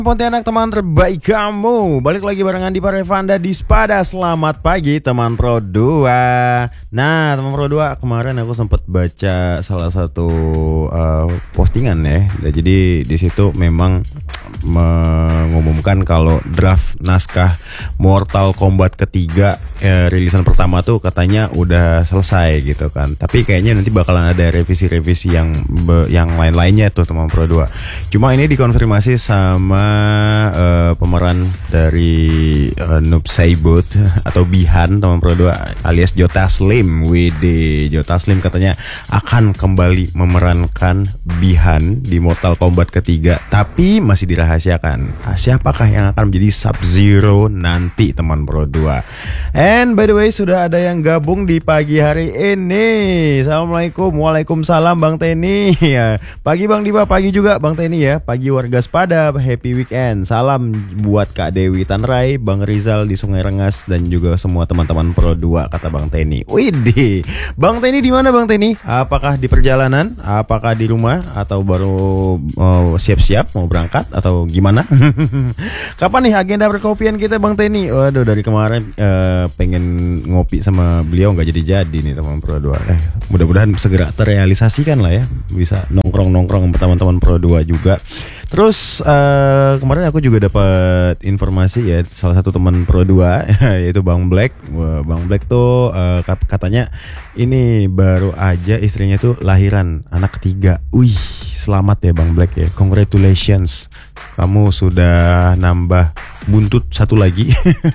Pontianak, teman terbaik kamu. Balik lagi barengan di Parevanda di Spada. Selamat pagi teman Pro 2. Nah teman Pro 2, kemarin aku sempat baca salah satu postingan ya. Jadi di situ memang mengumumkan kalau draft naskah Mortal Kombat ketiga rilisan pertama tuh katanya udah selesai gitu kan. Tapi kayaknya nanti bakalan ada revisi-revisi yang lain-lainnya tuh teman Pro 2. Cuma ini dikonfirmasi sama pemeran dari Noob Saibot atau Bihan teman Pro 2 alias Jota Slim. Jota Slim katanya akan kembali memerankan Bihan di Mortal Kombat ketiga, tapi masih dirahasiakan siapakah yang akan menjadi Sub-Zero nanti teman Pro 2. And by the way, sudah ada yang gabung di pagi hari ini. Assalamualaikum. Waalaikumsalam Bang Teni ya. Pagi Bang Diba, pagi juga Bang Teni ya. Pagi warga Spada, happy weekend. Salam buat Kak Dewi Tanrai, Bang Rizal di Sungai Rengas, dan juga semua teman-teman Pro 2, kata Bang Teni. Widih, Bang Teni di mana Bang Teni? Apakah di perjalanan? Apakah di rumah? Atau baru siap-siap mau berangkat? Atau gimana? Kapan nih agenda perkopian kita Bang Teni? Waduh, dari kemarin pengen ngopi sama beliau nggak jadi-jadi nih teman Pro 2. Mudah-mudahan segera terrealisasikan lah ya. Bisa nongkrong-nongkrong sama teman-teman Pro 2 juga. Terus kemarin aku juga dapat informasi ya, salah satu teman Pro 2 yaitu Bang Black. Bang Black tuh katanya ini baru aja istrinya tuh lahiran anak ketiga. Wih, selamat ya Bang Black ya. Congratulations. Kamu sudah nambah buntut satu lagi.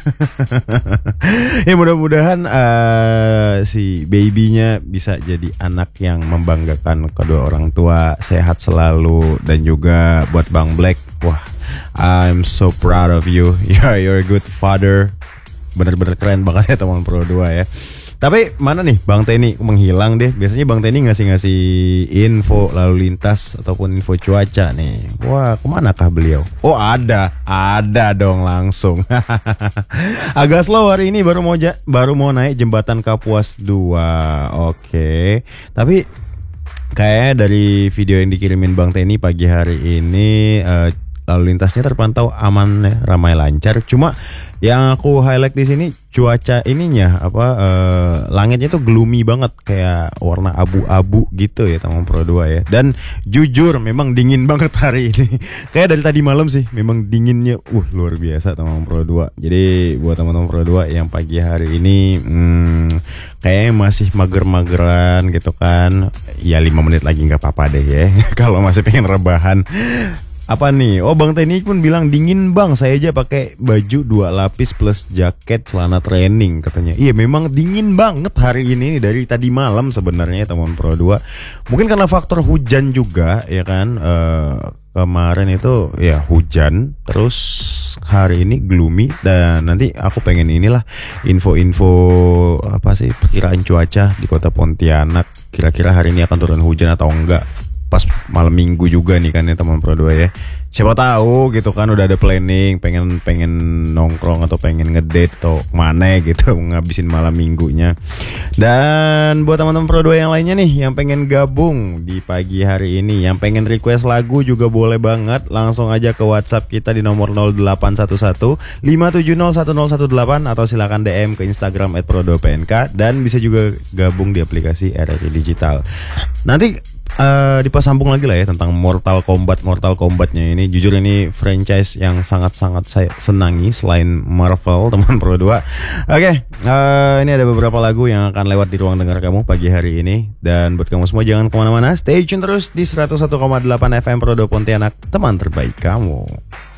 Ya mudah-mudahan si babynya bisa jadi anak yang membanggakan kedua orang tua, sehat selalu. Dan juga buat Bang Black, wah, I'm so proud of you. Yeah, you're a good father. Bener-bener keren banget ya teman Pro 2 ya. Tapi mana nih Bang Teni menghilang deh. Biasanya Bang Teni ngasih info lalu lintas ataupun info cuaca nih. Wah, kemanakah beliau? Oh, ada dong langsung. Agak slow hari ini, baru mau naik jembatan Kapuas 2. Oke. Tapi kayak dari video yang dikirimin Bang Teni pagi hari ini, lalu lintasnya terpantau aman ya, ramai lancar. Cuma yang aku highlight di sini cuaca ininya langitnya tuh gloomy banget, kayak warna abu-abu gitu ya teman Pro 2 ya. Dan jujur memang dingin banget hari ini. Kayak dari tadi malam sih memang dinginnya luar biasa teman Pro 2. Jadi buat teman-teman Pro 2 yang pagi hari ini kayaknya masih mager-mageran gitu kan, ya 5 menit lagi nggak apa-apa deh ya. Kalau masih pengen rebahan. Apa nih? Oh, Bang Teni pun bilang dingin Bang, saya aja pakai baju 2 lapis plus jaket celana training katanya. Iya, memang dingin banget hari ini dari tadi malam sebenarnya teman Pro 2. Mungkin karena faktor hujan juga ya kan. Kemarin itu ya hujan, terus hari ini gloomy. Dan nanti aku pengen inilah info-info apa sih perkiraan cuaca di kota Pontianak. Kira-kira hari ini akan turun hujan atau enggak. Pas malam minggu juga nih kan ya teman Pro 2 ya. Siapa tahu gitu kan udah ada planning, pengen nongkrong atau pengen ngedate atau mana gitu ngabisin malam minggunya. Dan buat teman-teman Pro 2 yang lainnya nih yang pengen gabung di pagi hari ini, yang pengen request lagu juga boleh banget. Langsung aja ke WhatsApp kita di nomor 0811 570 1018 atau silakan DM ke Instagram @pro2pnk, dan bisa juga gabung di aplikasi RRI Digital. Nanti dipasambung lagi lah ya tentang Mortal Kombatnya ini. Jujur ini franchise yang sangat-sangat saya senangi selain Marvel teman Pro 2. Oke, ini ada beberapa lagu yang akan lewat di ruang dengar kamu pagi hari ini. Dan buat kamu semua jangan kemana-mana, stay tune terus di 101,8 FM Pro 2 Pontianak, teman terbaik kamu.